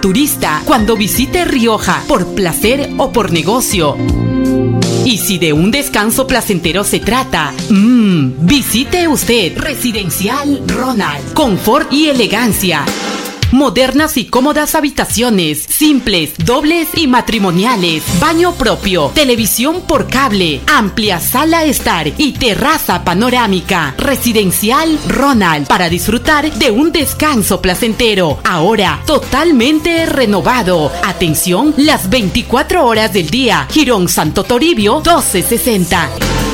turista cuando visite Rioja por placer o por negocio. Y si de un descanso placentero se trata, visite usted Residencial Ronald. Confort y elegancia. Modernas y cómodas habitaciones, simples, dobles y matrimoniales, baño propio, televisión por cable, amplia sala estar y terraza panorámica. Residencial Ronald, para disfrutar de un descanso placentero. Ahora totalmente renovado. Atención las 24 horas del día. Jirón Santo Toribio 1260.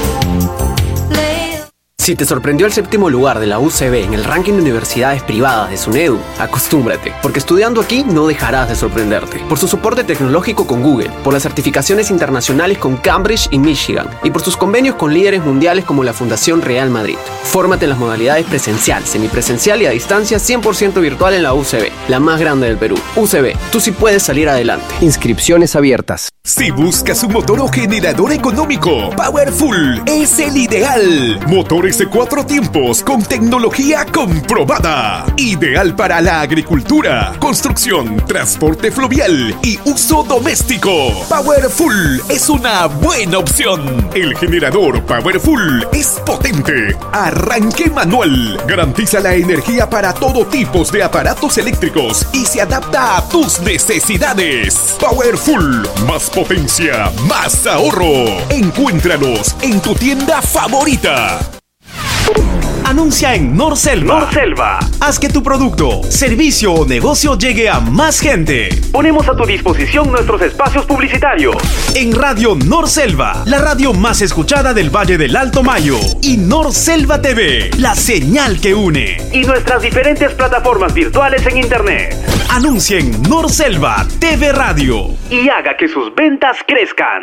Si te sorprendió el 7º lugar de la UCB en el ranking de universidades privadas de SUNEDU, acostúmbrate, porque estudiando aquí no dejarás de sorprenderte. Por su soporte tecnológico con Google, por las certificaciones internacionales con Cambridge y Michigan, y por sus convenios con líderes mundiales como la Fundación Real Madrid. Fórmate en las modalidades presencial, semipresencial y a distancia 100% virtual en la UCB, la más grande del Perú. UCB, tú sí puedes salir adelante. Inscripciones abiertas. Si buscas un motor o generador económico, Powerful es el ideal. Motores de 4 tiempos con tecnología comprobada. Ideal para la agricultura, construcción, transporte fluvial y uso doméstico. Powerful es una buena opción. El generador Powerful es potente. Arranque manual. Garantiza la energía para todo tipo de aparatos eléctricos y se adapta a tus necesidades. Powerful, más potencia, más ahorro. Encuéntranos en tu tienda favorita. Anuncia en Norselva. Haz que tu producto, servicio o negocio llegue a más gente. Ponemos a tu disposición nuestros espacios publicitarios. En Radio Norselva, la radio más escuchada del Valle del Alto Mayo. Y Norselva TV, la señal que une. Y nuestras diferentes plataformas virtuales en internet. Anuncie en Norselva TV Radio. Y haga que sus ventas crezcan.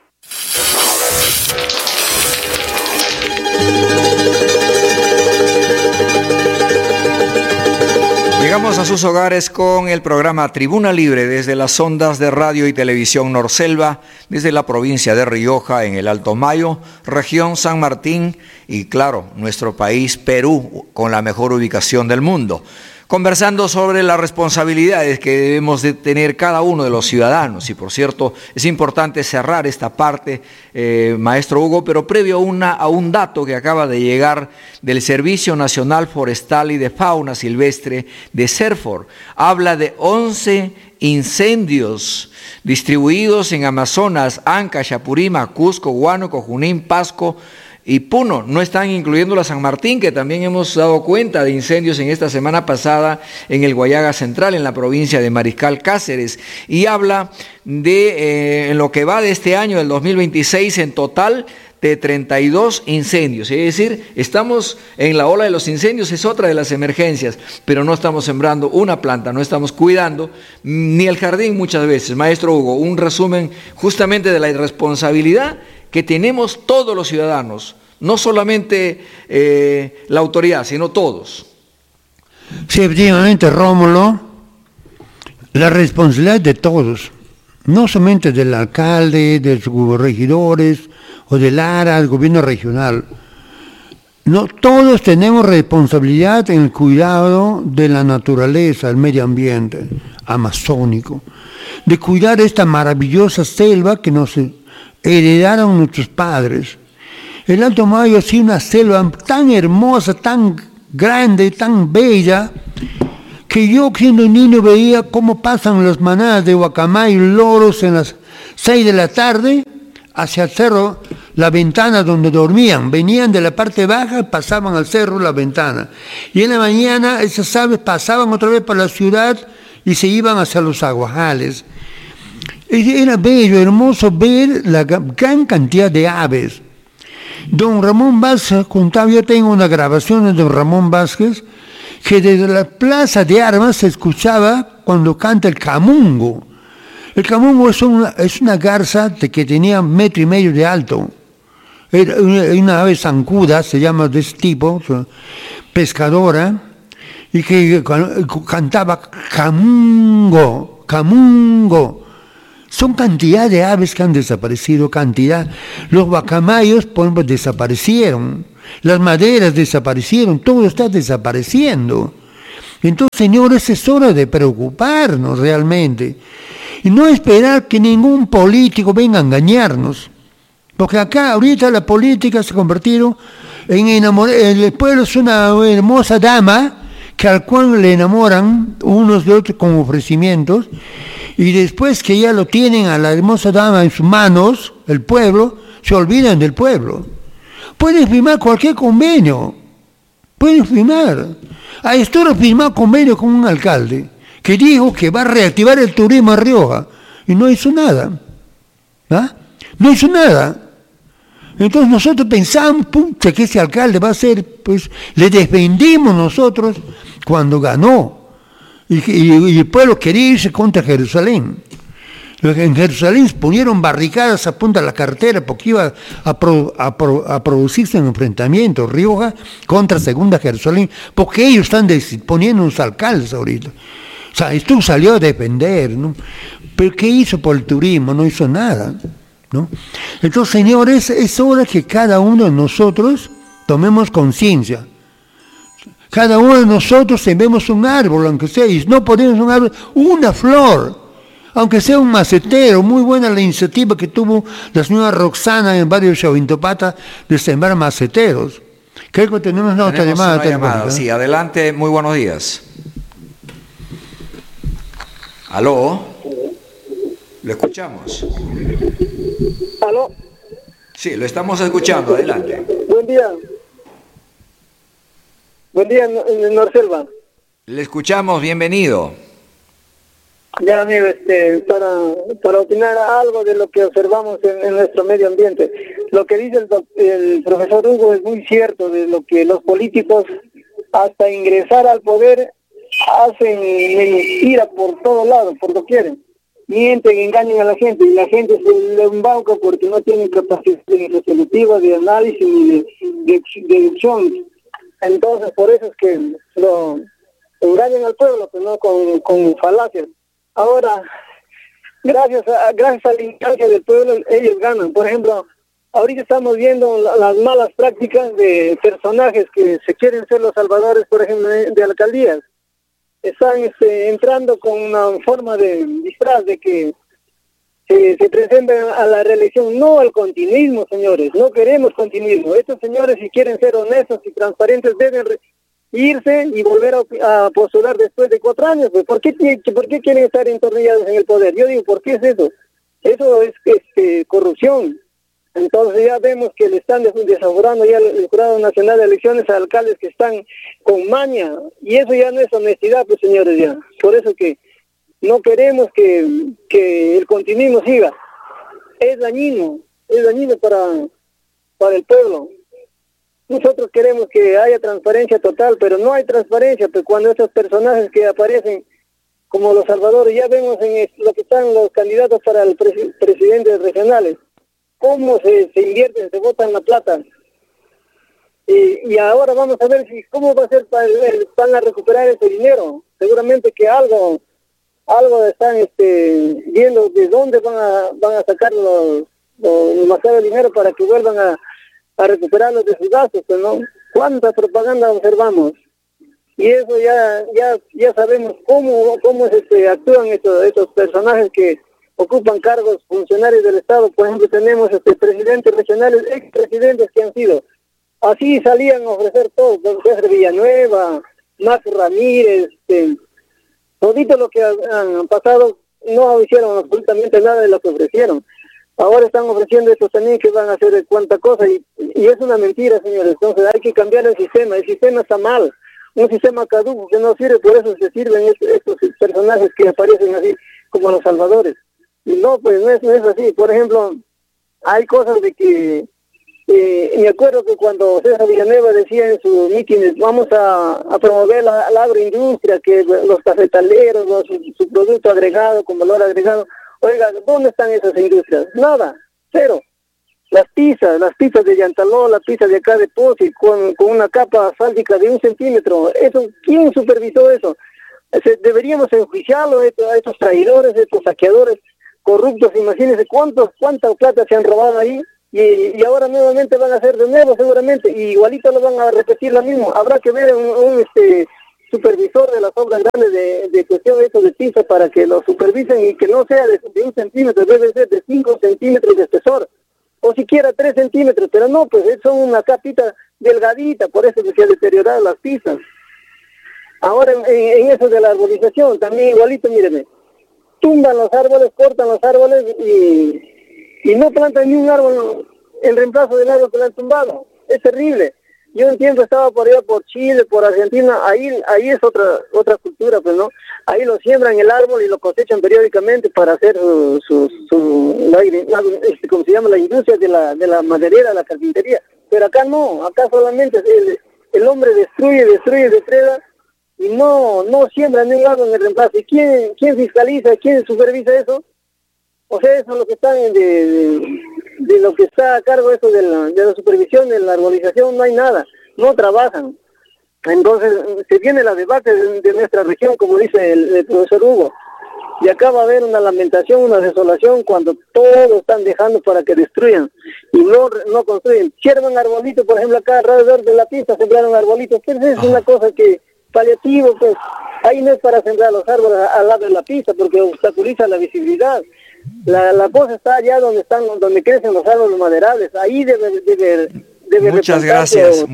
Llegamos a sus hogares con el programa Tribuna Libre desde las ondas de radio y televisión Norselva, desde la provincia de Rioja en el Alto Mayo, región San Martín y claro, nuestro país Perú con la mejor ubicación del mundo. Conversando sobre las responsabilidades que debemos de tener cada uno de los ciudadanos. Y por cierto, es importante cerrar esta parte, maestro Hugo, pero previo a un dato que acaba de llegar del Servicio Nacional Forestal y de Fauna Silvestre de SERFOR. Habla de 11 incendios distribuidos en Amazonas, Anca, Chapurima, Cusco, Huánuco, Junín, Pasco y Puno. No están incluyendo la San Martín, que también hemos dado cuenta de incendios en esta semana pasada en el Guayaga Central, en la provincia de Mariscal Cáceres. Y habla de, en lo que va de este año, del 2026, en total de 32 incendios. Es decir, estamos en la ola de los incendios, es otra de las emergencias, pero no estamos sembrando una planta, no estamos cuidando ni el jardín muchas veces. Maestro Hugo, un resumen justamente de la irresponsabilidad que tenemos todos los ciudadanos, no solamente la autoridad, sino todos. Sí, efectivamente, Rómulo, la responsabilidad de todos, no solamente del alcalde, de sus regidores, o del ARA, del gobierno regional. No, todos tenemos responsabilidad en el cuidado de la naturaleza, el medio ambiente amazónico, de cuidar esta maravillosa selva que nos heredaron nuestros padres. El Alto Mayo ha sido una selva tan hermosa, tan grande, tan bella, que yo siendo un niño veía cómo pasan las manadas de guacamayo y loros en las 6 de la tarde hacia el cerro, la ventana donde dormían. Venían de la parte baja y pasaban al cerro la ventana. Y en la mañana esas aves pasaban otra vez por la ciudad y se iban hacia los aguajales. Era bello, hermoso ver la gran cantidad de aves. Don Ramón Vázquez contaba, yo tengo una grabación de don Ramón Vázquez, que desde la plaza de armas se escuchaba cuando canta el camungo. El camungo es una garza que tenía 1,5 metros de alto. Era una ave zancuda, se llama de este tipo, pescadora, y que cantaba camungo, camungo. Son cantidad de aves que han desaparecido, cantidad. Los guacamayos, por ejemplo, desaparecieron. Las maderas desaparecieron, todo está desapareciendo. Entonces, señores, es hora de preocuparnos realmente y no esperar que ningún político venga a engañarnos. Porque acá ahorita la política se ha convertido en enamorar. El pueblo es una hermosa dama que al cual le enamoran unos de otros con ofrecimientos, y después que ya lo tienen a la hermosa dama en sus manos, el pueblo, se olvidan del pueblo. Pueden firmar cualquier convenio, pueden firmar. A esto hora firmado convenio con un alcalde que dijo que va a reactivar el turismo en Rioja y no hizo nada. ¿Ah? No hizo nada. Entonces nosotros pensamos, pucha, que ese alcalde va a ser, pues le defendimos nosotros cuando ganó. Y el pueblo quería irse contra Jerusalén. En Jerusalén ponieron barricadas a punta de la carretera porque iba a producirse un enfrentamiento, Rioja contra Segunda Jerusalén, porque ellos están poniendo unos alcaldes ahorita. O sea, esto salió a defender, ¿no? Pero ¿qué hizo por el turismo? No hizo nada, ¿no? Entonces, señores, es hora que cada uno de nosotros tomemos conciencia. Cada uno de nosotros sembremos un árbol, aunque sea, y no ponemos un árbol, una flor, aunque sea un macetero. Muy buena la iniciativa que tuvo la señora Roxana en el barrio de Chavintopata de sembrar maceteros. Creo que tenemos otra llamada. Sí, adelante, muy buenos días. ¿Aló? ¿Lo escuchamos? ¿Aló? Sí, lo estamos escuchando, adelante. Buen día. Buen día, Norselva. Le escuchamos, bienvenido. Ya, amigo, para opinar algo de lo que observamos en nuestro medio ambiente. Lo que dice el profesor Hugo es muy cierto, de lo que los políticos, hasta ingresar al poder, hacen mentira por todos lados, por lo que quieren. Mienten, engañan a la gente, y la gente se le embauca porque no tienen capacidad resolutiva, de análisis ni de deducción. Entonces, por eso es que lo engañan al pueblo, pero no con falacias. Ahora, gracias a la instancia del pueblo, ellos ganan. Por ejemplo, ahorita estamos viendo las malas prácticas de personajes que se quieren ser los salvadores, por ejemplo, de alcaldías. Están entrando con una forma de disfraz de que se presentan a la reelección, no al continuismo, señores. No queremos continuismo. Estos señores, si quieren ser honestos y transparentes, deben irse y volver a postular después de 4 años. Pues, ¿por qué quieren estar entornillados en el poder? Yo digo, ¿por qué es eso? Eso es corrupción. Entonces ya vemos que le están desaforando ya el Jurado Nacional de Elecciones a alcaldes que están con maña, y eso ya no es honestidad, pues, señores, ya. Por eso que no queremos que el continuismo siga. Es dañino para el pueblo. Nosotros queremos que haya transparencia total, pero no hay transparencia, pues cuando estos personajes que aparecen como los salvadores, ya vemos en lo que están los candidatos para el presidentes regionales, cómo se invierten, se botan la plata. Y ahora vamos a ver cómo va a ser van a recuperar ese dinero. Seguramente que algo están viendo de dónde van a sacar los demasiado dinero para que vuelvan a recuperarlos de sus gastos, pues, ¿no? ¿Cuánta propaganda observamos? Y eso ya sabemos cómo actúan estos personajes que ocupan cargos funcionarios del Estado. Por ejemplo, tenemos presidentes regionales, expresidentes que han sido. Así salían a ofrecer todo, César Villanueva, Max Ramírez, todito lo que han pasado, no hicieron absolutamente nada de lo que ofrecieron. Ahora están ofreciendo estos también que van a hacer cuánta cosa, y es una mentira, señores. Entonces hay que cambiar el sistema está mal, un sistema caduco que no sirve. Por eso se sirven estos personajes que aparecen así como los salvadores. Y no, pues no es así. Por ejemplo, hay cosas de que me acuerdo que cuando César Villanueva decía en sus mítines, vamos a promover la agroindustria, que los cafetaleros, su producto agregado, con valor agregado. Oiga, ¿dónde están esas industrias? Nada, cero. Las pizzas de Yantaló, la pizza de acá de Pozi, con una capa asfáltica de 1 centímetro. Eso, ¿quién supervisó eso? Deberíamos enjuiciarlo a estos traidores, a estos saqueadores corruptos. Imagínense cuánta plata se han robado ahí, y ahora nuevamente van a hacer de nuevo seguramente, y igualito lo van a repetir lo mismo. Habrá que ver supervisor de las obras grandes de cuestión de eso de piso para que lo supervisen y que no sea de 1 centímetro, debe ser de 5 centímetros de espesor, o siquiera 3 centímetros, pero no, pues son una capita delgadita, por eso que se han deteriorado las pistas. Ahora en eso de la arbolización, también igualito, míreme, tumban los árboles, cortan los árboles y no plantan ni un árbol en reemplazo del árbol que le han tumbado. Es terrible. Yo un tiempo estaba por allá, por Chile, por Argentina, ahí es otra cultura, pues, ¿no? Ahí lo siembran el árbol y lo cosechan periódicamente para hacer ¿cómo se llama? La industria de la maderera, la carpintería. Pero acá no, acá solamente el hombre destruye, depreda, y no siembra ni un árbol en el reemplazo. ¿Y quién fiscaliza, quién supervisa eso? O sea, eso es lo que están de lo que está a cargo eso de la supervisión, de la arbolización, no hay nada, no trabajan. Entonces se viene la debate de nuestra región, como dice el profesor Hugo, y acá va a haber una lamentación, una desolación cuando todos están dejando para que destruyan y no construyen. Cierran arbolitos, por ejemplo, acá alrededor de la pista sembraron arbolitos, que es una cosa que paliativo, pues ahí no es para sembrar los árboles al lado de la pista porque obstaculiza la visibilidad. La cosa está allá donde crecen los árboles maderables, ahí debe muchas gracias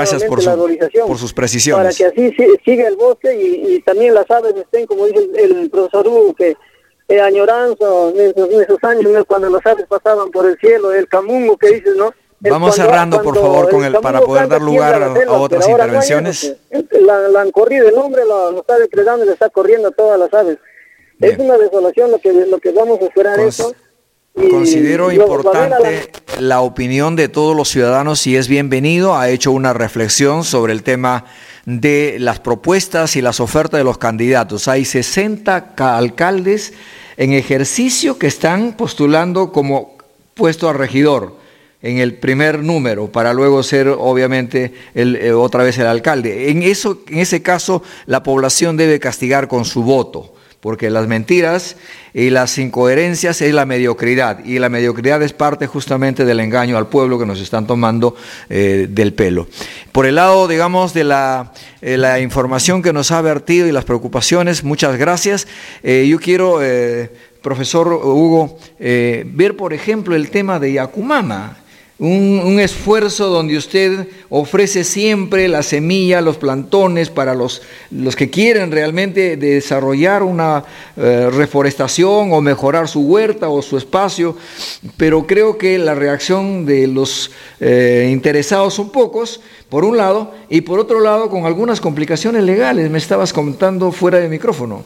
por sus precisiones. Para que así siga el bosque y también las aves estén, como dice el profesor Hugo, que añoranza en esos años, ¿no? Cuando las aves pasaban por el cielo, el camungo que dices, ¿no? Vamos cerrando, por favor, para poder dar lugar a otras intervenciones. La han corrido, el hombre lo está depredando y le está corriendo a todas las aves. Bien. Es una desolación lo que vamos a esperar eso. Considero importante la opinión de todos los ciudadanos y es bienvenido. Ha hecho una reflexión sobre el tema de las propuestas y las ofertas de los candidatos. Hay 60 alcaldes en ejercicio que están postulando como puesto a regidor en el primer número, para luego ser obviamente otra vez el alcalde. En ese caso, la población debe castigar con su voto, porque las mentiras y las incoherencias es la mediocridad, y la mediocridad es parte justamente del engaño al pueblo que nos están tomando del pelo. Por el lado, digamos, de la información que nos ha vertido y las preocupaciones, muchas gracias. Yo quiero, profesor Hugo, ver, por ejemplo, el tema de Yacumama. Un esfuerzo donde usted ofrece siempre la semilla, los plantones para los que quieren realmente desarrollar una reforestación o mejorar su huerta o su espacio, pero creo que la reacción de los interesados son pocos, por un lado, y por otro lado con algunas complicaciones legales, me estabas comentando fuera de micrófono.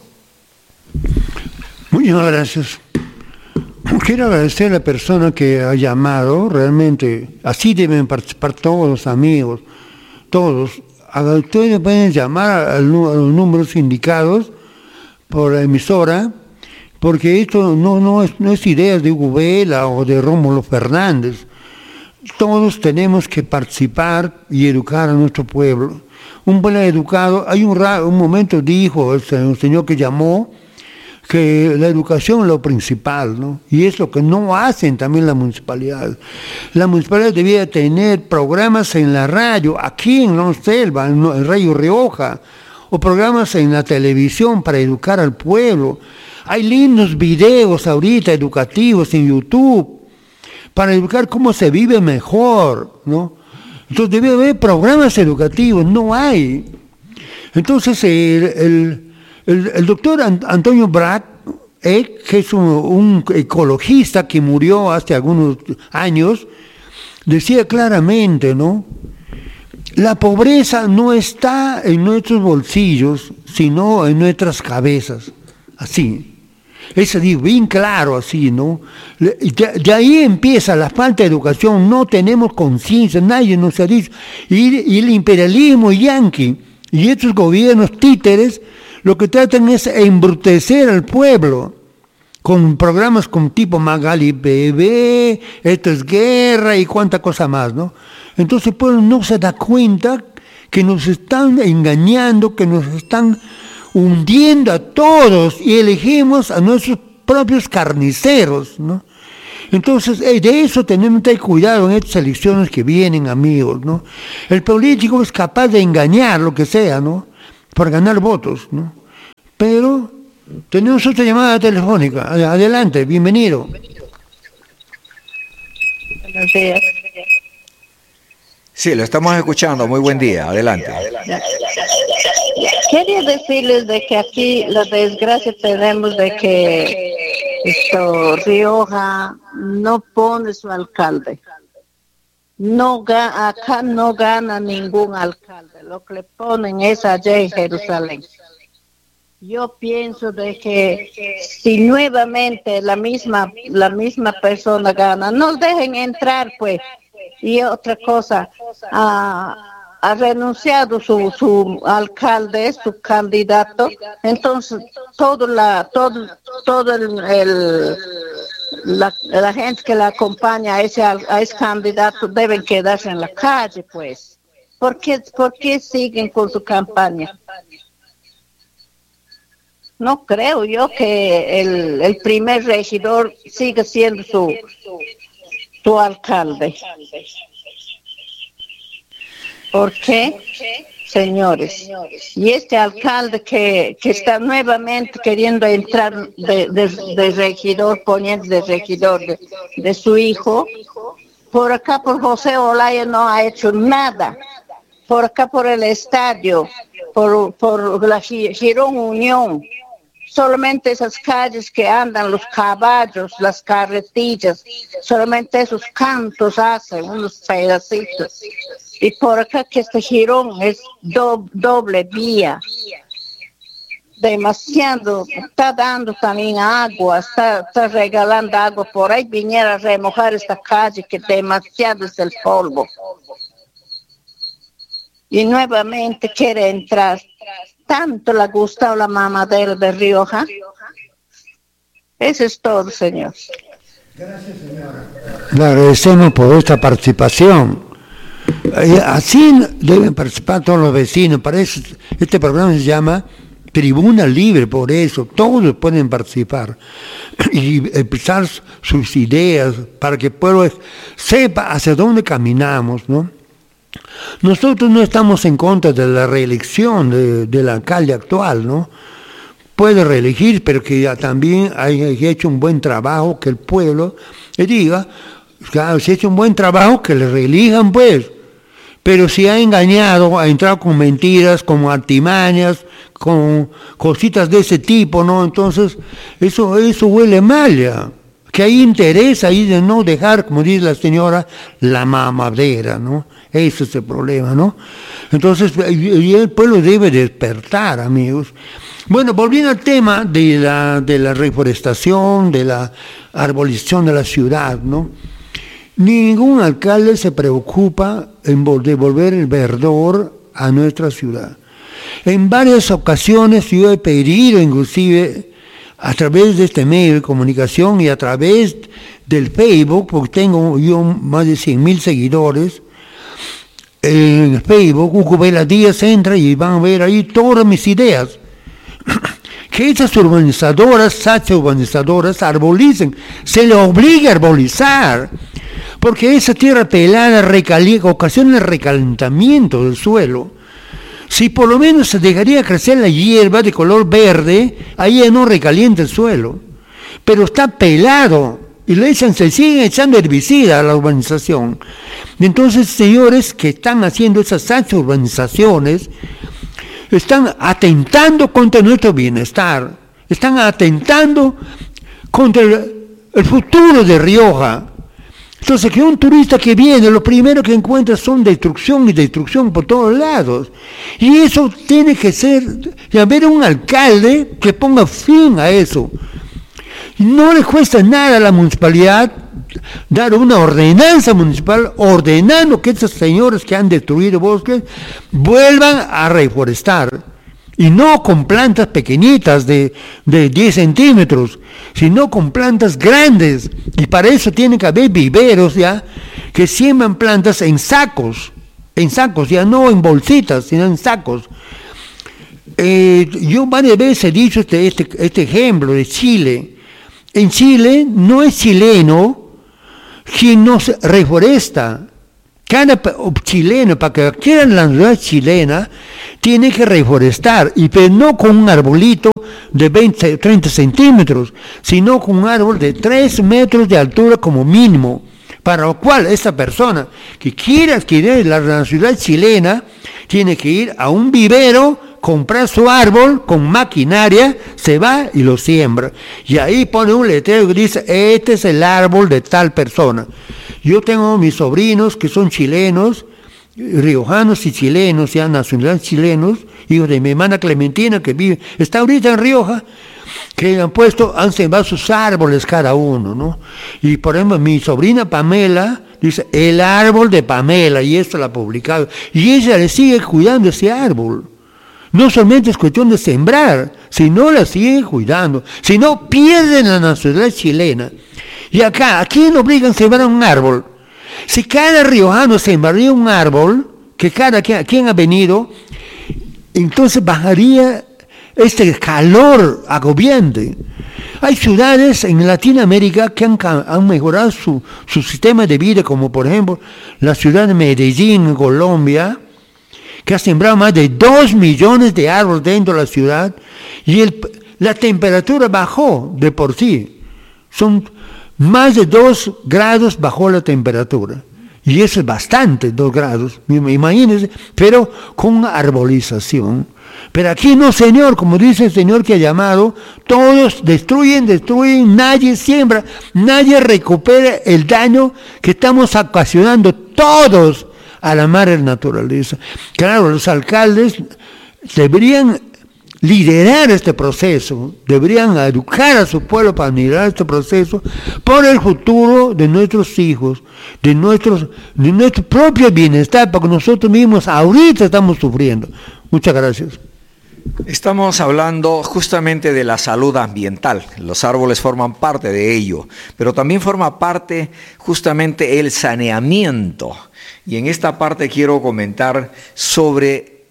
Muchas gracias. Quiero agradecer a la persona que ha llamado, realmente, así deben participar todos los amigos, todos. Ustedes pueden llamar a los números indicados por la emisora, porque esto no es ideas de Hugo Vela o de Rómulo Fernández. Todos tenemos que participar y educar a nuestro pueblo. Un pueblo educado, hay un momento dijo el señor que llamó, que la educación es lo principal, ¿no? Y es lo que no hacen también la municipalidad. La municipalidad debía tener programas en la radio, aquí en Norselva, en Radio Rioja, o programas en la televisión para educar al pueblo. Hay lindos videos ahorita educativos en YouTube para educar cómo se vive mejor, ¿no? Entonces debe haber programas educativos, no hay. Entonces el doctor Antonio Brack, que es un ecologista que murió hace algunos años, decía claramente, ¿no? La pobreza no está en nuestros bolsillos, sino en nuestras cabezas. Así. Es bien claro así, ¿no? De ahí empieza la falta de educación, no tenemos conciencia, nadie nos ha dicho. Y el imperialismo yanqui y estos gobiernos títeres lo que tratan es embrutecer al pueblo con programas como tipo Magali Bebé, Esto es Guerra y cuánta cosa más, ¿no? Entonces el pueblo no se da cuenta que nos están engañando, que nos están hundiendo a todos y elegimos a nuestros propios carniceros, ¿no? Entonces, de eso tenemos que tener cuidado en estas elecciones que vienen, amigos, ¿no? El político es capaz de engañar lo que sea, ¿no? por ganar votos, ¿no? Pero tenemos otra llamada telefónica. Adelante, bienvenido. Buenos días. Sí, lo estamos escuchando. Muy buen día. Adelante. Quería decirles de que aquí la desgracia tenemos de que Rioja no pone su alcalde. Acá no gana ningún alcalde. Lo que le ponen es allá en Jerusalén. Yo pienso de que si nuevamente la misma persona gana, nos dejen entrar, pues. Y otra cosa, ha renunciado su alcalde, su candidato, entonces la gente que la acompaña a ese candidato deben quedarse en la calle, pues. ¿Por qué siguen con su campaña? No creo yo que el primer regidor siga siendo su alcalde. ¿Por qué, señores? Y este alcalde que está nuevamente queriendo entrar de regidor, poniendo de regidor de su hijo, por acá por José Olaya no ha hecho nada. Por acá por el estadio, por la Girón Unión, solamente esas calles que andan los caballos, las carretillas, solamente esos cantos hacen, unos pedacitos. Y por acá que este Girón es doble vía. Demasiado, está dando también agua, está regalando agua. Por ahí viniera a remojar esta calle que demasiado es el polvo. Y nuevamente quiere entrar. Tanto le ha gustado la mamadera de Rioja. Eso es todo, señor. Gracias, señora. Le agradecemos por esta participación. Así deben participar todos los vecinos. Para eso, este programa se llama Tribuna Libre, por eso todos pueden participar y expresar sus ideas para que el pueblo sepa hacia dónde caminamos, ¿no? Nosotros no estamos en contra de la reelección del alcalde actual, ¿no? Puede reelegir, pero que ya también haya hecho un buen trabajo, que el pueblo le diga, claro, si ha hecho un buen trabajo, que le reelijan, pues. Pero si ha engañado, ha entrado con mentiras, con artimañas, con cositas de ese tipo, ¿no? Entonces, eso huele mal ya. Que hay interés ahí de no dejar, como dice la señora, la mamadera, ¿no? Ese es el problema, ¿no? Entonces, y el pueblo debe despertar, amigos. Bueno, volviendo al tema de la reforestación, de la arbolización de la ciudad, ¿no? Ningún alcalde se preocupa en devolver el verdor a nuestra ciudad. En varias ocasiones yo he pedido, inclusive, a través de este medio de comunicación y a través del Facebook, porque tengo yo más de 100,000 seguidores, en Facebook, Hugo Vela Díaz entra y van a ver ahí todas mis ideas. Que esas urbanizadoras arbolicen, se le obliga a arbolizar, porque esa tierra pelada ocasiona el recalentamiento del suelo. Si por lo menos se dejaría crecer la hierba de color verde, ahí ya no recalienta el suelo. Pero está pelado y se siguen echando herbicida a la urbanización. Entonces, señores que están haciendo esas urbanizaciones, están atentando contra nuestro bienestar, están atentando contra el futuro de Rioja. Entonces, que un turista que viene, lo primero que encuentra son destrucción y destrucción por todos lados. Y eso tiene que ser, y haber un alcalde que ponga fin a eso. No le cuesta nada a la municipalidad dar una ordenanza municipal ordenando que estos señores que han destruido bosques vuelvan a reforestar. Y no con plantas pequeñitas de 10 centímetros, sino con plantas grandes. Y para eso tiene que haber viveros ya que siembran plantas en sacos, ya no en bolsitas, sino en sacos. Yo varias veces he dicho este ejemplo de Chile. En Chile no es chileno quien no se reforesta, Cada chileno, para que quieran la ciudad chilena, tiene que reforestar, y pero no con un arbolito de 20, 30 centímetros, sino con un árbol de 3 metros de altura como mínimo, para lo cual esta persona que quiera adquirir la ciudad chilena, tiene que ir a un vivero, comprar su árbol con maquinaria, se va y lo siembra. Y ahí pone un letrero que dice, este es el árbol de tal persona. Yo tengo mis sobrinos que son chilenos, riojanos y chilenos, ya nacionales chilenos, hijos de mi hermana Clementina que vive, está ahorita en Rioja, que han sembrado sus árboles cada uno, ¿no? Y por ejemplo, mi sobrina Pamela dice, el árbol de Pamela, y esto la ha publicado, y ella le sigue cuidando ese árbol. No solamente es cuestión de sembrar, sino la siguen cuidando, si no pierden la nacionalidad chilena. Y acá, ¿a quién obligan a sembrar un árbol? Si cada riojano sembraría un árbol, que quien ha venido, entonces bajaría este calor agobiante. Hay ciudades en Latinoamérica que han mejorado su sistema de vida, como por ejemplo la ciudad de Medellín, en Colombia, que ha sembrado más de 2 millones de árboles dentro de la ciudad, y la temperatura bajó de por sí. Son más de 2 grados bajó la temperatura. Y eso es bastante, 2 grados, imagínense, pero con arbolización. Pero aquí no, señor, como dice el señor que ha llamado, todos destruyen, nadie siembra, nadie recupera el daño que estamos ocasionando todos a la madre naturaleza. Claro, los alcaldes deberían liderar este proceso, deberían educar a su pueblo para liderar este proceso por el futuro de nuestros hijos, de nuestro propio bienestar, porque nosotros mismos ahorita estamos sufriendo. Muchas gracias. Estamos hablando justamente de la salud ambiental. Los árboles forman parte de ello, pero también forma parte justamente el saneamiento. Y en esta parte quiero comentar sobre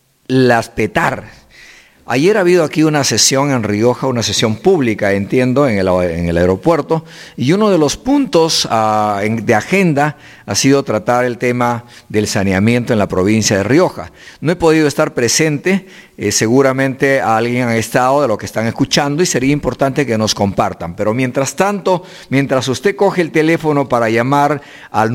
las PETAR. Ayer ha habido aquí una sesión en Rioja, una sesión pública, entiendo, en el aeropuerto, y uno de los puntos de agenda ha sido tratar el tema del saneamiento en la provincia de Rioja. No he podido estar presente, seguramente alguien ha estado de lo que están escuchando y sería importante que nos compartan. Pero mientras tanto, mientras usted coge el teléfono para llamar al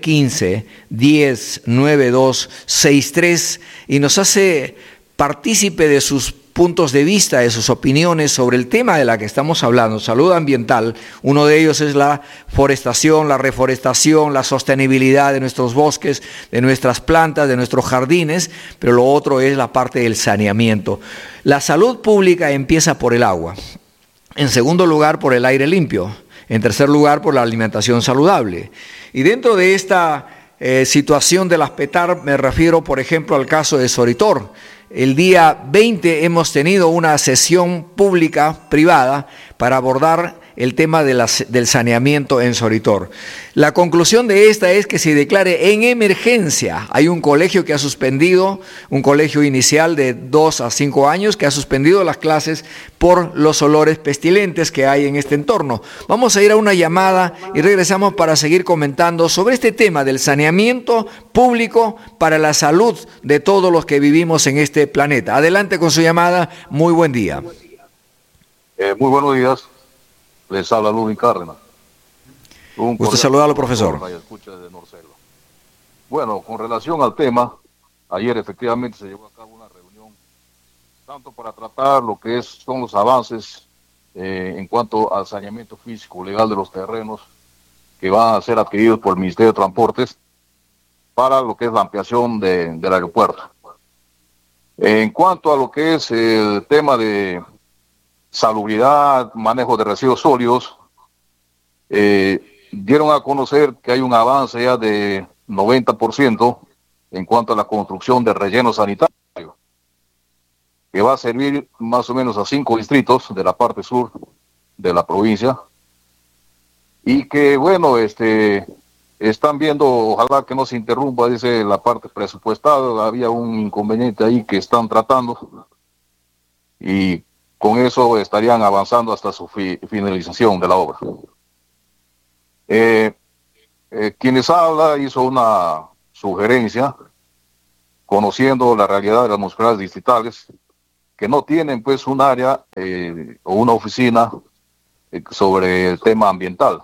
915-109263 y nos hace partícipe de sus puntos de vista, de sus opiniones sobre el tema de la que estamos hablando, salud ambiental. Uno de ellos es la forestación, la reforestación, la sostenibilidad de nuestros bosques, de nuestras plantas, de nuestros jardines, pero lo otro es la parte del saneamiento. La salud pública empieza por el agua, en segundo lugar por el aire limpio, en tercer lugar por la alimentación saludable. Y dentro de esta situación de las PETAR me refiero, por ejemplo, al caso de Soritor. El día 20 hemos tenido una sesión pública, privada, para abordar el tema del saneamiento en Soritor. La conclusión de esta es que se declare en emergencia. Hay un colegio que ha suspendido, un colegio inicial de 2 a 5 años, que ha suspendido las clases por los olores pestilentes que hay en este entorno. Vamos a ir a una llamada y regresamos para seguir comentando sobre este tema del saneamiento público para la salud de todos los que vivimos en este planeta. Adelante con su llamada. Muy buen día. Muy buenos días. Les habla Ludwig Cárdenas. Gusto saludarlo, profesor. Bueno, con relación al tema, ayer efectivamente se llevó a cabo una reunión, tanto para tratar lo que son los avances en cuanto al saneamiento físico legal de los terrenos que van a ser adquiridos por el Ministerio de Transportes para lo que es la ampliación del aeropuerto. En cuanto a lo que es el tema de salubridad, manejo de residuos sólidos, dieron a conocer que hay un avance ya de 90% en cuanto a la construcción de relleno sanitario, que va a servir más o menos a 5 distritos de la parte sur de la provincia, y que bueno, están viendo, ojalá que no se interrumpa, dice la parte presupuestada, había un inconveniente ahí que están tratando, y con eso estarían avanzando hasta su finalización de la obra. Quienes habla hizo una sugerencia, conociendo la realidad de las municipalidades distritales, que no tienen pues un área o una oficina sobre el tema ambiental.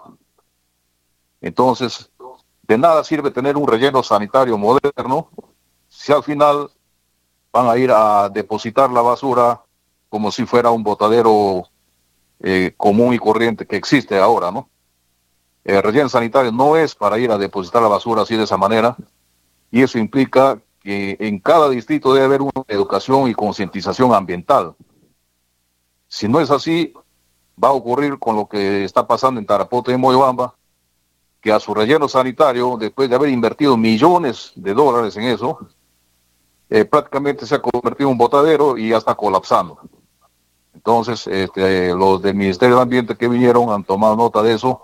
Entonces, de nada sirve tener un relleno sanitario moderno si al final van a ir a depositar la basura como si fuera un botadero común y corriente que existe ahora, ¿no? El relleno sanitario no es para ir a depositar la basura así de esa manera, y eso implica que en cada distrito debe haber una educación y concientización ambiental. Si no es así, va a ocurrir con lo que está pasando en Tarapoto y Moyobamba, que a su relleno sanitario, después de haber invertido millones de dólares en eso, prácticamente se ha convertido en un botadero y ya está colapsando. Entonces, los del Ministerio de Ambiente que vinieron han tomado nota de eso,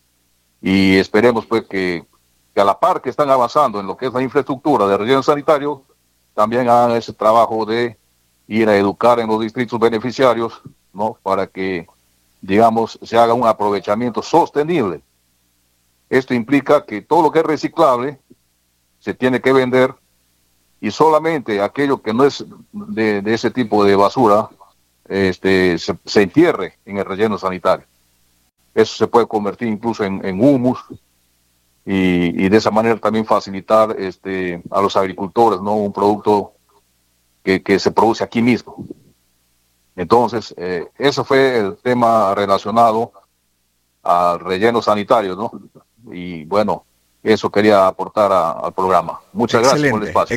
y esperemos pues que a la par que están avanzando en lo que es la infraestructura de relleno sanitario, también hagan ese trabajo de ir a educar en los distritos beneficiarios, ¿no? Para que, digamos, se haga un aprovechamiento sostenible. Esto implica que todo lo que es reciclable se tiene que vender, y solamente aquello que no es de ese tipo de basura se entierre en el relleno sanitario. Eso se puede convertir incluso en humus, y de esa manera también facilitar a los agricultores, ¿no? Un producto que se produce aquí mismo. Entonces, eso fue el tema relacionado al relleno sanitario, ¿no? Y bueno, eso quería aportar al programa. Muchas gracias por el espacio.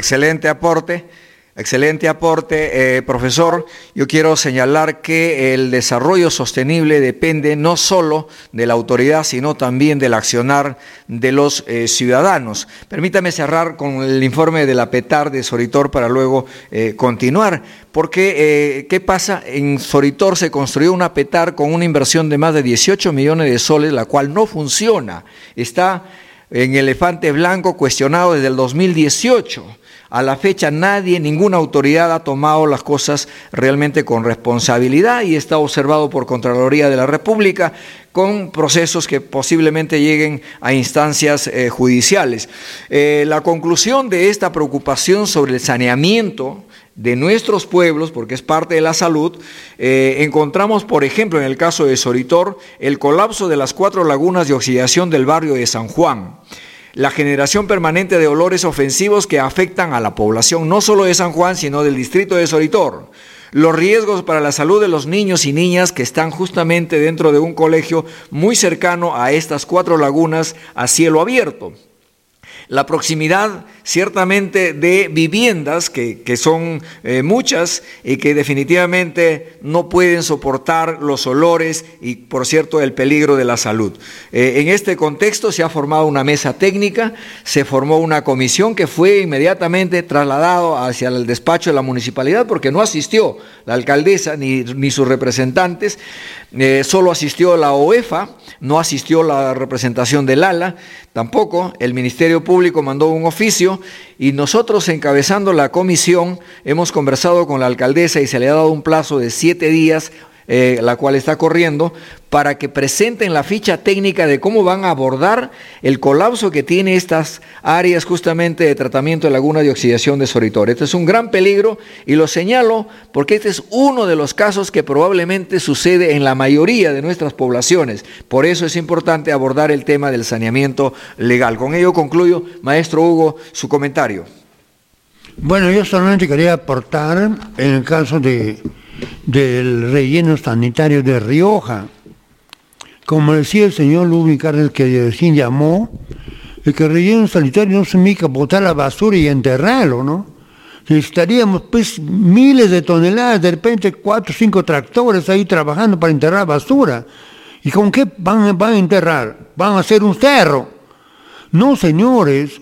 Excelente aporte, profesor. Yo quiero señalar que el desarrollo sostenible depende no solo de la autoridad, sino también del accionar de los ciudadanos. Permítame cerrar con el informe de la PETAR de Soritor para luego continuar. Porque, ¿qué pasa? En Soritor se construyó una PETAR con una inversión de más de 18 millones de soles, la cual no funciona. Está en elefante blanco, cuestionado desde el 2018. A la fecha ninguna autoridad ha tomado las cosas realmente con responsabilidad, y está observado por Contraloría de la República con procesos que posiblemente lleguen a instancias judiciales. La conclusión de esta preocupación sobre el saneamiento de nuestros pueblos, porque es parte de la salud, encontramos, por ejemplo, en el caso de Soritor, el colapso de las 4 lagunas de oxidación del barrio de San Juan, la generación permanente de olores ofensivos que afectan a la población no solo de San Juan, sino del distrito de Soritor, los riesgos para la salud de los niños y niñas que están justamente dentro de un colegio muy cercano a estas 4 lagunas a cielo abierto. La proximidad ciertamente de viviendas que son muchas y que definitivamente no pueden soportar los olores y, por cierto, el peligro de la salud. En este contexto se ha formado una mesa técnica, se formó una comisión que fue inmediatamente trasladado hacia el despacho de la municipalidad, porque no asistió la alcaldesa ni sus representantes, solo asistió la OEFA, no asistió la representación del ALA, tampoco el Ministerio Público mandó un oficio, y nosotros, encabezando la comisión, hemos conversado con la alcaldesa y se le ha dado un plazo de 7 días, la cual está corriendo, para que presenten la ficha técnica de cómo van a abordar el colapso que tiene estas áreas justamente de tratamiento de laguna de oxidación de Soritor. Este es un gran peligro, y lo señalo porque este es uno de los casos que probablemente sucede en la mayoría de nuestras poblaciones. Por eso es importante abordar el tema del saneamiento legal. Con ello concluyo. Maestro Hugo, su comentario. Bueno, yo solamente quería aportar en el caso del relleno sanitario de Rioja. Como decía el señor Luis Cárdenas, que recién llamó, el que el relleno sanitario no significa botar la basura y enterrarlo, ¿no? Necesitaríamos pues miles de toneladas, de repente 4 o 5 tractores ahí trabajando para enterrar basura. ¿Y con qué van a enterrar? ¿Van a hacer un cerro? No, señores,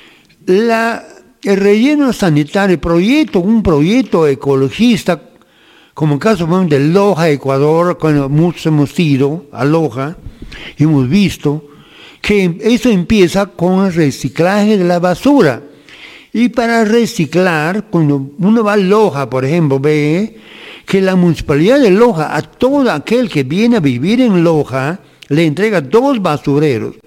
el relleno sanitario, un proyecto ecologista, como el caso de Loja, Ecuador, cuando muchos hemos ido a Loja, hemos visto que eso empieza con el reciclaje de la basura. Y para reciclar, cuando uno va a Loja, por ejemplo, ve que la municipalidad de Loja, a todo aquel que viene a vivir en Loja, le entrega 2 basureros.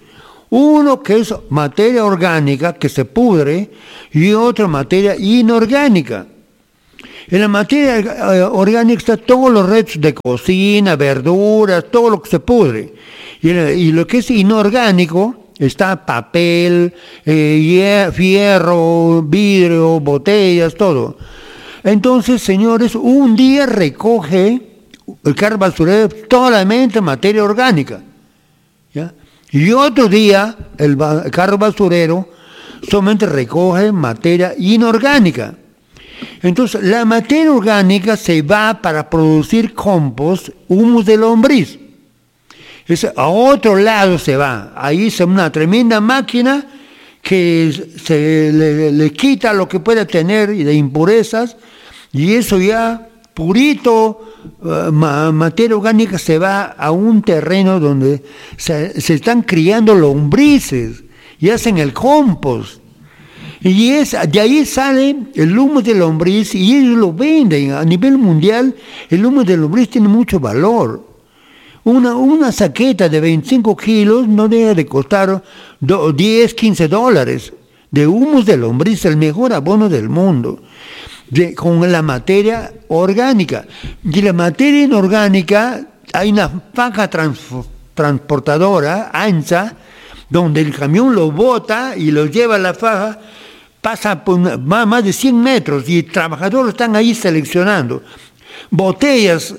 Uno que es materia orgánica que se pudre y otra materia inorgánica. En la materia orgánica está todos los restos de cocina, verduras, todo lo que se pudre. Y lo que es inorgánico está papel, fierro, vidrio, botellas, todo. Entonces, señores, un día recoge el carro basurero solamente materia orgánica, ¿ya? Y otro día el carro basurero solamente recoge materia inorgánica. Entonces, la materia orgánica se va para producir compost, humus de lombriz. A otro lado se va. Ahí es una tremenda máquina que le quita lo que pueda tener de impurezas, y eso ya purito, materia orgánica, se va a un terreno donde se están criando lombrices y hacen el compost. Y de ahí sale el humus de lombriz y ellos lo venden. A nivel mundial, el humus de lombriz tiene mucho valor. Una saqueta de 25 kilos no debe de costar 10, 15 dólares. De humus de lombriz, el mejor abono del mundo. Con la materia orgánica. Y la materia inorgánica, hay una faja transportadora ancha, donde el camión lo bota y lo lleva a la faja, pasa por más de 100 metros y trabajadores están ahí seleccionando botellas,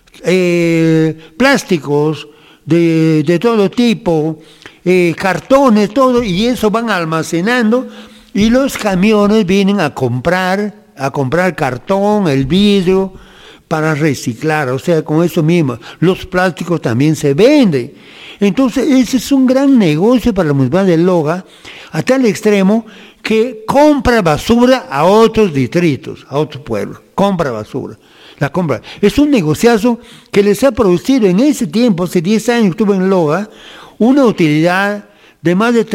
plásticos de todo tipo, cartones, todo, y eso van almacenando, y los camiones vienen a comprar cartón, el vidrio, para reciclar. O sea, con eso mismo, los plásticos también se venden. Entonces, ese es un gran negocio para la municipalidad de Loja, a tal extremo que compra basura a otros distritos, a otros pueblos. Compra basura. La compra. Es un negociazo que les ha producido en ese tiempo, hace 10 años que estuve en Loja, una utilidad de más de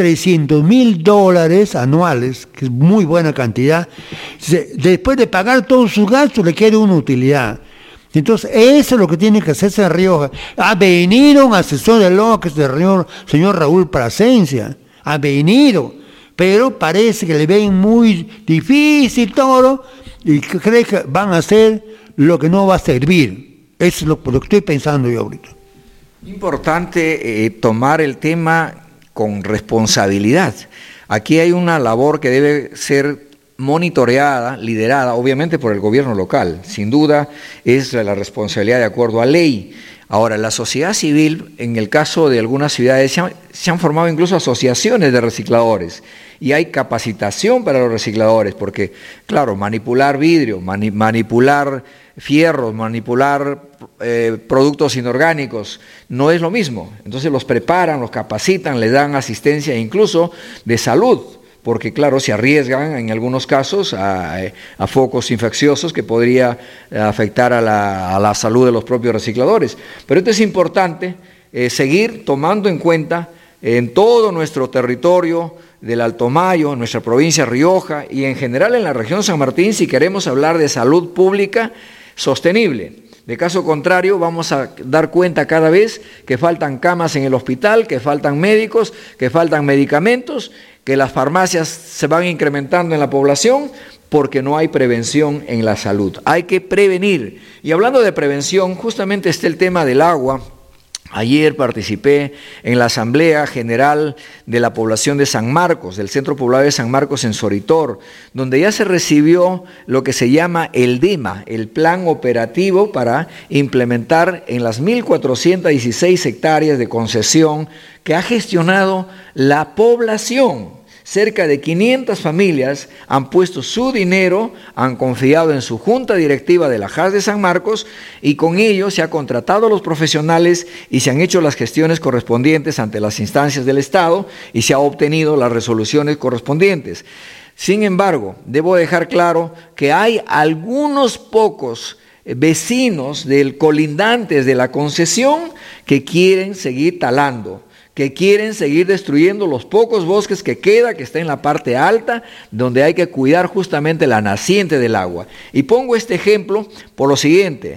$300,000 anuales, que es muy buena cantidad. Después de pagar todos sus gastos, le queda una utilidad. Entonces, eso es lo que tiene que hacerse en Rioja. Ha venido un asesor de Loja, que es el señor Raúl Plasencia. Ha venido, pero parece que le ven muy difícil todo y cree que van a hacer lo que no va a servir. Eso es lo que estoy pensando yo ahorita. Importante tomar el tema con responsabilidad. Aquí hay una labor que debe ser monitoreada, liderada, obviamente por el gobierno local. Sin duda es la responsabilidad de acuerdo a ley. Ahora, la sociedad civil, en el caso de algunas ciudades, se han formado incluso asociaciones de recicladores y hay capacitación para los recicladores, porque, claro, manipular vidrio, manipular fierros, manipular productos inorgánicos, no es lo mismo. Entonces los preparan, los capacitan, les dan asistencia incluso de salud, porque claro, se arriesgan en algunos casos a focos infecciosos que podría afectar a la salud de los propios recicladores. Pero esto es importante, seguir tomando en cuenta en todo nuestro territorio del Alto Mayo, en nuestra provincia de Rioja y en general en la región San Martín, si queremos hablar de salud pública sostenible. De caso contrario, vamos a dar cuenta cada vez que faltan camas en el hospital, que faltan médicos, que faltan medicamentos, que las farmacias se van incrementando en la población porque no hay prevención en la salud. Hay que prevenir. Y hablando de prevención, justamente está el tema del agua. Ayer participé en la Asamblea General de la población de San Marcos, del Centro Poblado de San Marcos en Soritor, donde ya se recibió lo que se llama el DEMA, el Plan Operativo para implementar en las 1.416 hectáreas de concesión que ha gestionado la población. Cerca de 500 familias han puesto su dinero, han confiado en su junta directiva de la JAS de San Marcos y con ello se ha contratado a los profesionales y se han hecho las gestiones correspondientes ante las instancias del Estado y se han obtenido las resoluciones correspondientes. Sin embargo, debo dejar claro que hay algunos pocos vecinos colindantes de la concesión que quieren seguir talando, que quieren seguir destruyendo los pocos bosques que queda, que está en la parte alta, donde hay que cuidar justamente la naciente del agua. Y pongo este ejemplo por lo siguiente: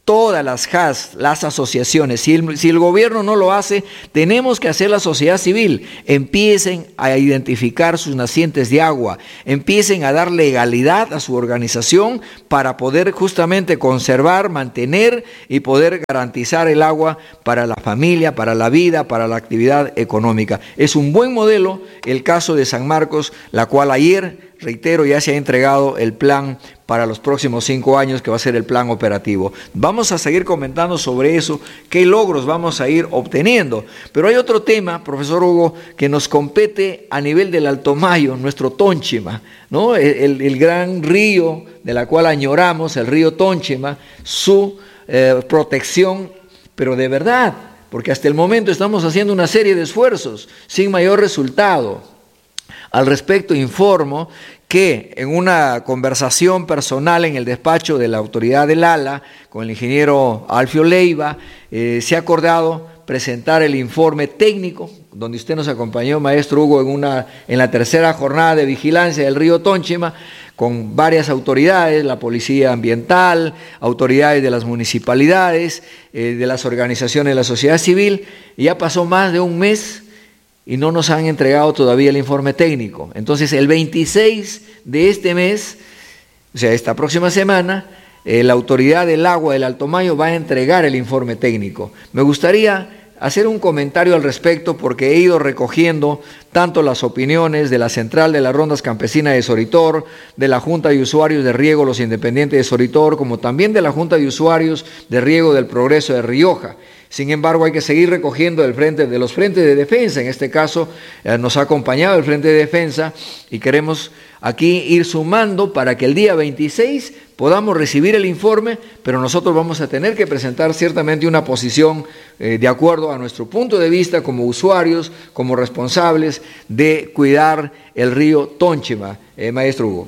todas las JAS, las asociaciones, si el gobierno no lo hace, tenemos que hacer la sociedad civil. Empiecen a identificar sus nacientes de agua, empiecen a dar legalidad a su organización para poder justamente conservar, mantener y poder garantizar el agua para la familia, para la vida, para la actividad económica. Es un buen modelo el caso de San Marcos, la cual ayer, reitero, ya se ha entregado el plan para los próximos 5 años, que va a ser el plan operativo. Vamos a seguir comentando sobre eso, qué logros vamos a ir obteniendo. Pero hay otro tema, profesor Hugo, que nos compete a nivel del Alto Mayo, nuestro Tónchima, ¿no? El gran río de la cual añoramos, el río Tónchima, su protección, pero de verdad, porque hasta el momento estamos haciendo una serie de esfuerzos sin mayor resultado. Al respecto, informo que en una conversación personal en el despacho de la autoridad del ALA con el ingeniero Alfio Leiva, se ha acordado presentar el informe técnico, donde usted nos acompañó, maestro Hugo, en la tercera jornada de vigilancia del río Tónchima, con varias autoridades, la Policía Ambiental, autoridades de las municipalidades, de las organizaciones de la sociedad civil, y ya pasó más de un mes y no nos han entregado todavía el informe técnico. Entonces, el 26 de este mes, o sea, esta próxima semana, la Autoridad del Agua del Alto Mayo va a entregar el informe técnico. Me gustaría hacer un comentario al respecto porque he ido recogiendo tanto las opiniones de la Central de las Rondas Campesinas de Soritor, de la Junta de Usuarios de Riego Los Independientes de Soritor, como también de la Junta de Usuarios de Riego del Progreso de Rioja. Sin embargo, hay que seguir recogiendo de los frentes de defensa. En este caso, nos ha acompañado el Frente de Defensa y queremos aquí ir sumando para que el día 26 podamos recibir el informe, pero nosotros vamos a tener que presentar ciertamente una posición de acuerdo a nuestro punto de vista como usuarios, como responsables de cuidar el río Tónchima. Maestro Hugo.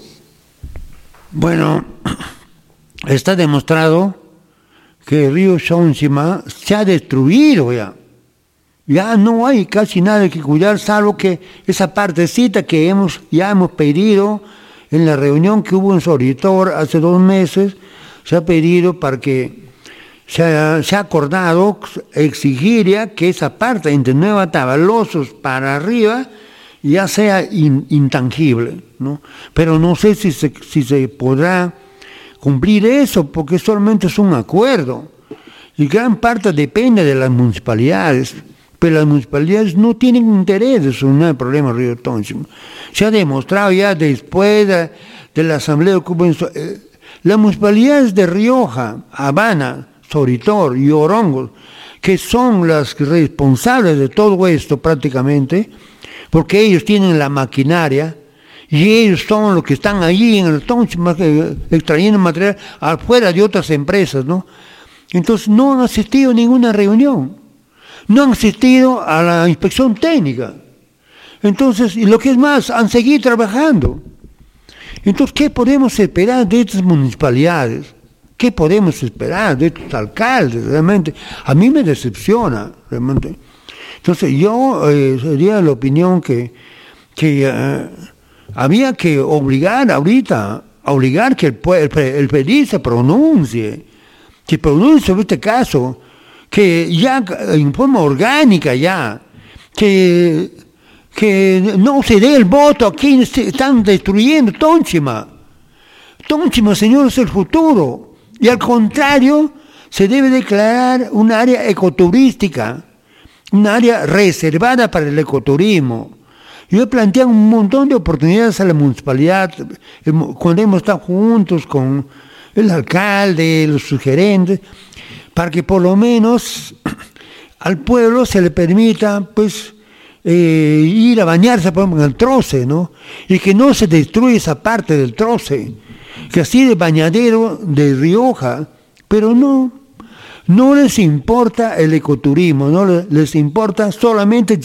Bueno, está demostrado que el río Tónchima se ha destruido ya. Ya no hay casi nada que cuidar, salvo que esa partecita que ya hemos pedido en la reunión que hubo en Soritor hace 2 meses, se ha pedido para que se ha acordado exigir ya que esa parte entre Nueva Tabalosos para arriba ya sea intangible, ¿no? Pero no sé si se podrá cumplir eso, porque solamente es un acuerdo y gran parte depende de las municipalidades, pero las municipalidades no tienen interés de solucionar el problema del río Tónchima. Se ha demostrado ya después de la asamblea de las municipalidades de Rioja, Habana, Soritor y Orongo, que son las responsables de todo esto prácticamente, porque ellos tienen la maquinaria, y ellos son los que están allí en el Tónchima extrayendo material afuera de otras empresas, ¿no? Entonces no han asistido a ninguna reunión, no han asistido a la inspección técnica. Entonces, y lo que es más, han seguido trabajando. Entonces, ¿qué podemos esperar de estas municipalidades? ¿Qué podemos esperar de estos alcaldes? Realmente, a mí me decepciona, realmente. Entonces, yo sería la opinión que había que obligar que el PEDI se pronuncie sobre este caso, que ya en forma orgánica ya, que no se dé el voto a quienes están destruyendo Tónchima. Tónchima, señor, es el futuro, y al contrario, se debe declarar un área ecoturística, un área reservada para el ecoturismo. Yo he planteado un montón de oportunidades a la municipalidad, cuando hemos estado juntos con el alcalde, los sugerentes, para que por lo menos al pueblo se le permita, pues, ir a bañarse, por ejemplo, en el troce, ¿no? Y que no se destruya esa parte del troce, que así de bañadero de Rioja, pero no les importa el ecoturismo, no les importa solamente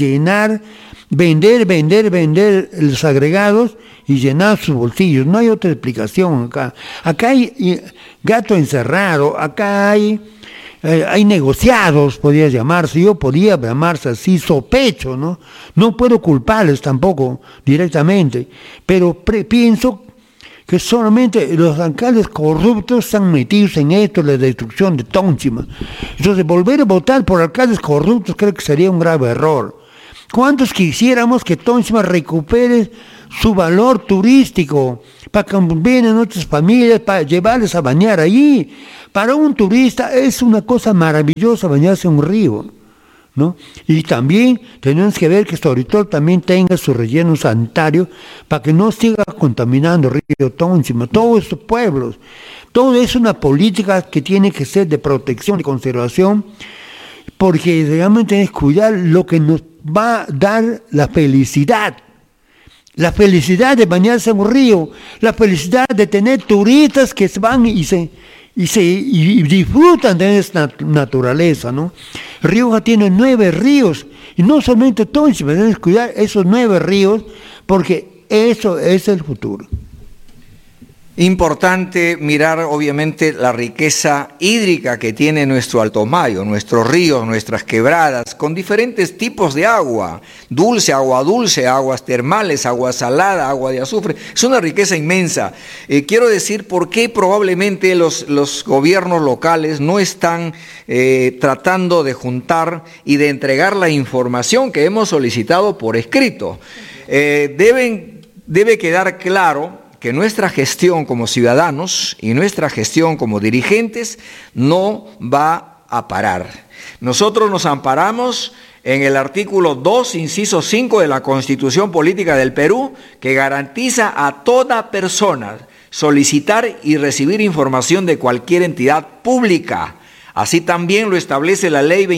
vender los agregados y llenar sus bolsillos. No hay otra explicación acá. Acá hay gato encerrado, acá hay negociados, podría llamarse, yo podría llamarse así, sospecho, ¿no? No puedo culparles tampoco directamente, pero pienso que solamente los alcaldes corruptos están metidos en esto, la destrucción de Tónchima. Entonces, volver a votar por alcaldes corruptos creo que sería un grave error. ¿Cuántos quisiéramos que Tónchima recupere su valor turístico para que vienen nuestras familias, para llevarles a bañar allí? Para un turista es una cosa maravillosa bañarse en un río, ¿no? Y también tenemos que ver que Storitol también tenga su relleno sanitario para que no siga contaminando el río Tónchima, todos estos pueblos. Todo es una política que tiene que ser de protección y conservación, porque realmente tenemos que cuidar lo que nos va a dar la felicidad de bañarse en un río, la felicidad de tener turistas que van y disfrutan de esta naturaleza, ¿no? Rioja tiene 9 ríos, y no solamente Tónchima, tenemos que cuidar esos 9 ríos, porque eso es el futuro. Importante mirar obviamente la riqueza hídrica que tiene nuestro Alto Mayo, nuestros ríos, nuestras quebradas, con diferentes tipos de agua, dulce, aguas termales, agua salada, agua de azufre. Es una riqueza inmensa. Quiero decir por qué probablemente los gobiernos locales no están tratando de juntar y de entregar la información que hemos solicitado por escrito. Debe quedar claro que nuestra gestión como ciudadanos y nuestra gestión como dirigentes no va a parar. Nosotros nos amparamos en el artículo 2, inciso 5 de la Constitución Política del Perú, que garantiza a toda persona solicitar y recibir información de cualquier entidad pública. Así también lo establece la Ley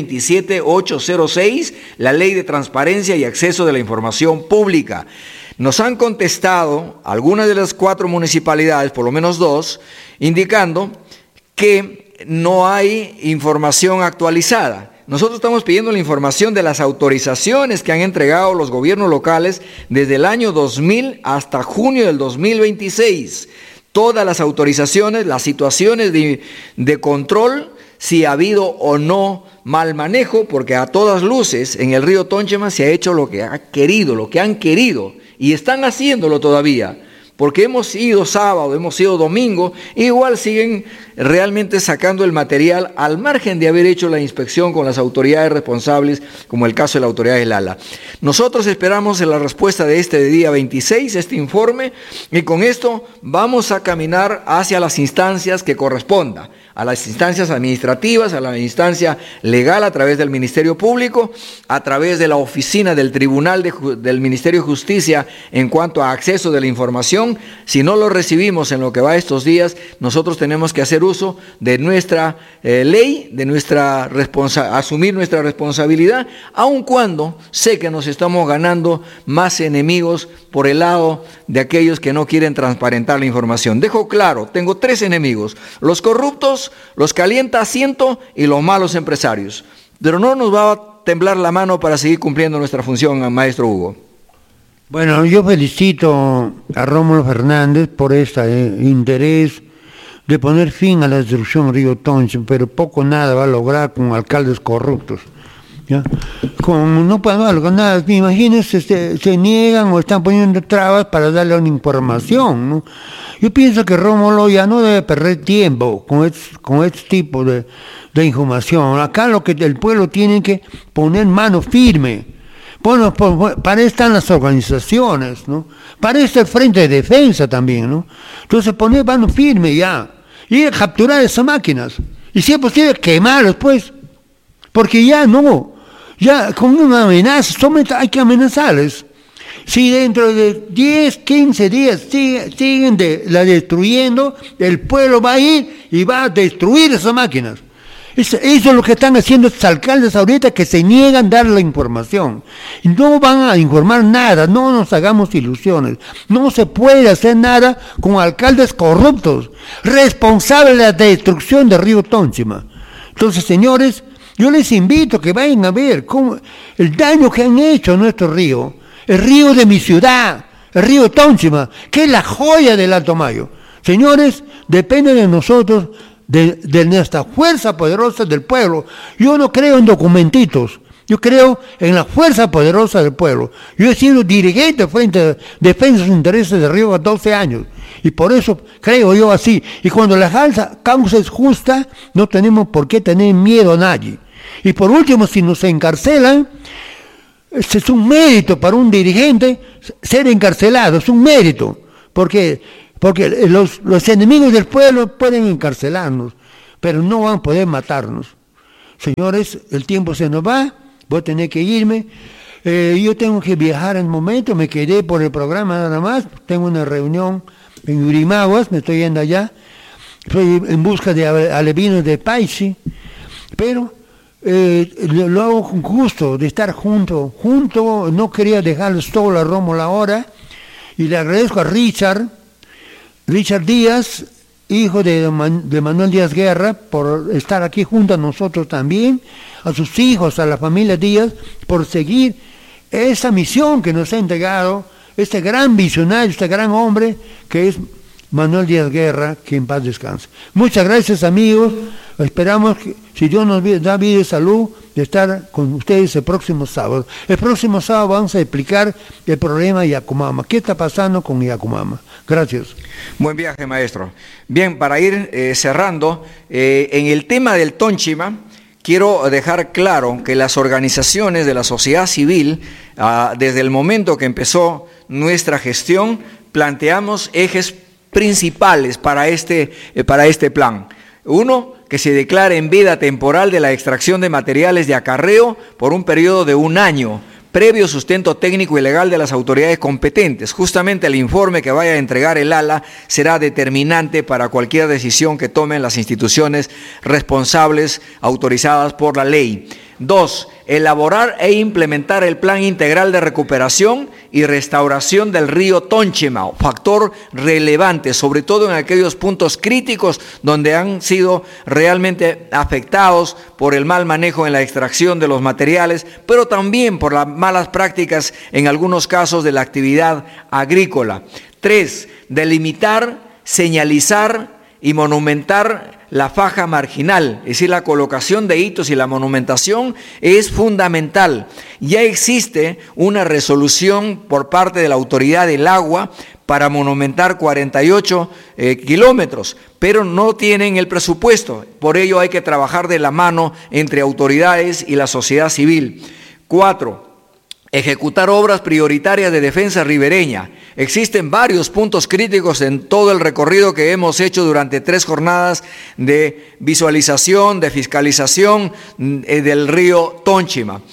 27806, la Ley de Transparencia y Acceso de la Información Pública. Nos han contestado algunas de las 4 municipalidades, por lo menos 2, indicando que no hay información actualizada. Nosotros estamos pidiendo la información de las autorizaciones que han entregado los gobiernos locales desde el año 2000 hasta junio del 2026. Todas las autorizaciones, las situaciones de control, si ha habido o no mal manejo, porque a todas luces en el río Tónchima se ha hecho lo que han querido, y están haciéndolo todavía, porque hemos ido sábado, hemos ido domingo, igual siguen realmente sacando el material al margen de haber hecho la inspección con las autoridades responsables, como el caso de la autoridad del ALA. Nosotros esperamos en la respuesta de este día 26, este informe, y con esto vamos a caminar hacia las instancias que corresponda, a las instancias administrativas, a la instancia legal a través del Ministerio Público, a través de la oficina del Tribunal del Ministerio de Justicia en cuanto a acceso de la información. Si no lo recibimos en lo que va estos días, nosotros tenemos que hacer uso de nuestra ley, de asumir nuestra responsabilidad, aun cuando sé que nos estamos ganando más enemigos por el lado de aquellos que no quieren transparentar la información. Dejo claro, tengo 3 enemigos: los corruptos, los calienta asiento y los malos empresarios. Pero no nos va a temblar la mano para seguir cumpliendo nuestra función, maestro Hugo. Bueno, yo felicito a Rómulo Fernández por este interés de poner fin a la destrucción del río Tónchima, pero poco nada va a lograr con alcaldes corruptos, ¿ya? Como no pueden lograr nada, imagínense, se niegan o están poniendo trabas para darle una información, ¿no? Yo pienso que Rómulo ya no debe perder tiempo con este tipo de información. Acá lo que el pueblo tiene que poner mano firme. Bueno, para eso están las organizaciones, ¿no? Para eso el Frente de Defensa también, ¿no? Entonces poner mano firme ya, y capturar esas máquinas, y si es posible quemarlos, pues, porque ya con una amenaza, solamente hay que amenazarles. Si dentro de 10, 15 días siguen destruyendo, el pueblo va a ir y va a destruir esas máquinas. Eso es lo que están haciendo estos alcaldes ahorita, que se niegan a dar la información. Y no van a informar nada, no nos hagamos ilusiones. No se puede hacer nada con alcaldes corruptos, responsables de la destrucción del río Tónchima. Entonces, señores, yo les invito a que vayan a ver el daño que han hecho a nuestro río, el río de mi ciudad, el río Tónchima, que es la joya del Alto Mayo. Señores, depende de nosotros, de nuestra fuerza poderosa del pueblo. Yo no creo en documentitos, Yo creo en la fuerza poderosa del pueblo. Yo he sido dirigente frente a defensa de los intereses de Rioja 12 años. Y por eso creo yo así. Y cuando la causa es justa, no tenemos por qué tener miedo a nadie. Y por último, si nos encarcelan, es un mérito para un dirigente ser encarcelado, es un mérito. Porque los enemigos del pueblo pueden encarcelarnos, pero no van a poder matarnos. Señores, el tiempo se nos va, voy a tener que irme. Yo tengo que viajar en el momento, me quedé por el programa nada más, tengo una reunión en Urimaguas, me estoy yendo allá, estoy en busca de alevinos de Paisi, pero lo hago con gusto de estar junto, no quería dejarles solo a Rómulo ahora, y le agradezco a Richard Díaz, hijo de Manuel Díaz Guerra, por estar aquí junto a nosotros también, a sus hijos, a la familia Díaz, por seguir esa misión que nos ha entregado este gran visionario, este gran hombre que es Manuel Díaz Guerra, que en paz descanse. Muchas gracias, amigos. Esperamos que, si Dios nos da vida y salud, de estar con ustedes el próximo sábado. El próximo sábado vamos a explicar el problema de Yacumama. ¿Qué está pasando con Yacumama? Gracias. Buen viaje, maestro. Bien, para ir cerrando, en el tema del Tónchima, quiero dejar claro que las organizaciones de la sociedad civil, desde el momento que empezó nuestra gestión, planteamos ejes principales para este plan. Uno, que se declare en veda temporal de la extracción de materiales de acarreo por un periodo de 1 año, previo sustento técnico y legal de las autoridades competentes. Justamente el informe que vaya a entregar el ALA será determinante para cualquier decisión que tomen las instituciones responsables autorizadas por la ley. 2. Elaborar e implementar el plan integral de recuperación y restauración del río Tónchima, factor relevante, sobre todo en aquellos puntos críticos donde han sido realmente afectados por el mal manejo en la extracción de los materiales, pero también por las malas prácticas en algunos casos de la actividad agrícola. 3. Delimitar, señalizar y monumentar la faja marginal, es decir, la colocación de hitos y la monumentación es fundamental. Ya existe una resolución por parte de la Autoridad del Agua para monumentar 48 kilómetros, pero no tienen el presupuesto. Por ello hay que trabajar de la mano entre autoridades y la sociedad civil. 4. Ejecutar obras prioritarias de defensa ribereña. Existen varios puntos críticos en todo el recorrido que hemos hecho durante 3 jornadas de visualización, de fiscalización del río Tónchima.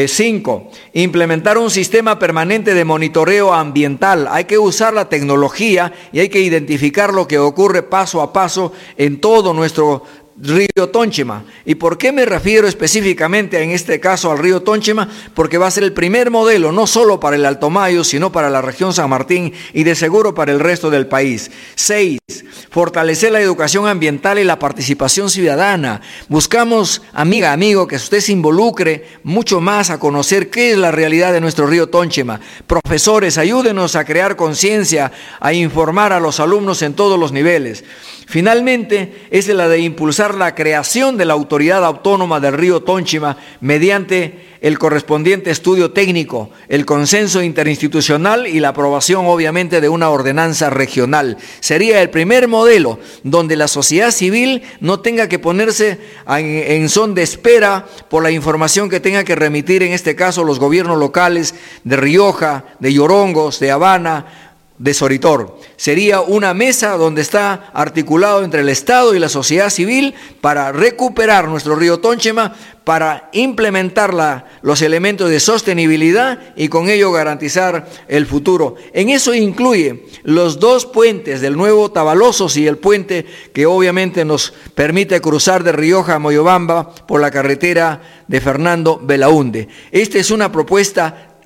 5. Implementar un sistema permanente de monitoreo ambiental. Hay que usar la tecnología y hay que identificar lo que ocurre paso a paso en todo nuestro río Tónchima. ¿Y por qué me refiero específicamente en este caso al río Tónchima? Porque va a ser el primer modelo, no solo para el Alto Mayo, sino para la región San Martín y de seguro para el resto del país. 6. Fortalecer la educación ambiental y la participación ciudadana. Buscamos, amigo, que usted se involucre mucho más a conocer qué es la realidad de nuestro río Tónchima. Profesores, ayúdenos a crear conciencia, a informar a los alumnos en todos los niveles. Finalmente, es la de impulsar la creación de la Autoridad Autónoma del Río Tónchima mediante el correspondiente estudio técnico, el consenso interinstitucional y la aprobación, obviamente, de una ordenanza regional. Sería el primer modelo donde la sociedad civil no tenga que ponerse en son de espera por la información que tenga que remitir, en este caso, los gobiernos locales de Rioja, de Yorongos, de Habana, de Soritor. Sería una mesa donde está articulado entre el Estado y la sociedad civil para recuperar nuestro río Tónchima, para implementar los elementos de sostenibilidad y con ello garantizar el futuro. En eso incluye los 2 puentes del nuevo Tabalosos y el puente que obviamente nos permite cruzar de Rioja a Moyobamba por la carretera de Fernando Belaúnde. Esta es una propuesta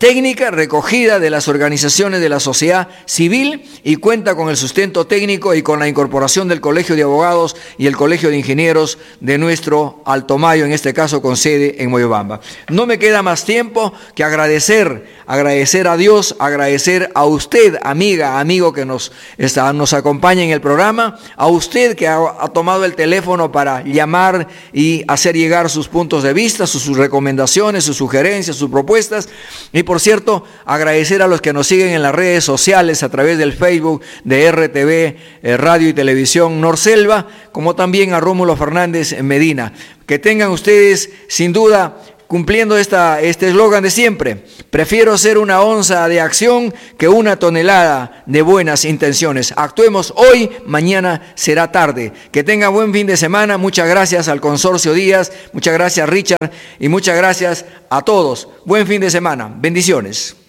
técnica recogida de las organizaciones de la sociedad civil y cuenta con el sustento técnico y con la incorporación del Colegio de Abogados y el Colegio de Ingenieros de nuestro Alto Mayo, en este caso con sede en Moyobamba. No me queda más tiempo que agradecer a Dios, agradecer a usted, amiga, amigo que nos acompaña en el programa, a usted que ha tomado el teléfono para llamar y hacer llegar sus puntos de vista, sus recomendaciones, sus sugerencias, sus propuestas. Y por cierto, agradecer a los que nos siguen en las redes sociales a través del Facebook de RTV, Radio y Televisión Norselva, como también a Rómulo Fernández Medina. Que tengan ustedes, sin duda, cumpliendo este eslogan de siempre: prefiero ser una onza de acción que una tonelada de buenas intenciones. Actuemos hoy, mañana será tarde. Que tenga buen fin de semana. Muchas gracias al Consorcio Díaz, muchas gracias Richard y muchas gracias a todos. Buen fin de semana. Bendiciones.